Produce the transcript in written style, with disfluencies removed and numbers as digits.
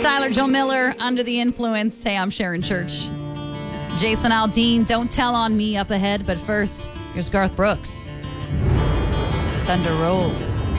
Tyler Joe Miller, Under the Influence. Hey, I'm Sharon Church. Jason Aldean, Don't Tell on Me up ahead. But first, here's Garth Brooks. Thunder Rolls.